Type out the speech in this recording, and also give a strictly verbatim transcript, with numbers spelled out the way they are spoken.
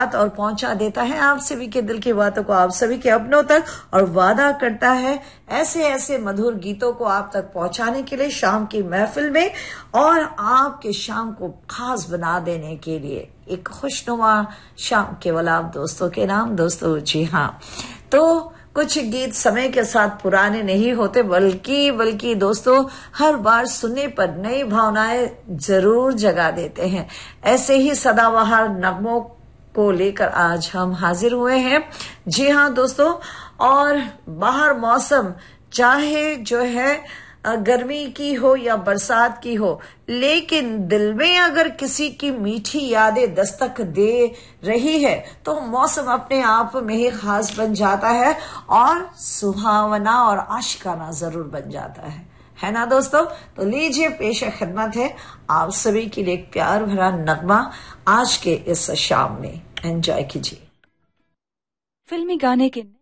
और पहुंचा देता है आप सभी के दिल की बातों को आप सभी के अपनों तक, और वादा करता है ऐसे ऐसे मधुर गीतों को आप तक पहुंचाने के लिए शाम की महफिल में, और आपके शाम को खास बना देने के लिए एक खुशनुमा शाम केवल आप दोस्तों के नाम। दोस्तों जी हाँ, तो कुछ गीत समय के साथ पुराने नहीं होते, बल्कि बल्कि दोस्तों हर बार सुनने पर नई भावनाएं जरूर जगा देते हैं। ऐसे ही सदाबहार नगमों को लेकर आज हम हाजिर हुए हैं। जी हाँ दोस्तों, और बाहर मौसम चाहे जो है गर्मी की हो या बरसात की हो, लेकिन दिल में अगर किसी की मीठी यादें दस्तक दे रही है तो मौसम अपने आप में ही खास बन जाता है और सुहावना और आशिकाना जरूर बन जाता है, है ना दोस्तों। तो लीजिए पेश खिदमत है आप सभी के लिए एक प्यार भरा नगमा आज के इस शाम में, एंजॉय कीजिए। फिल्मी गाने के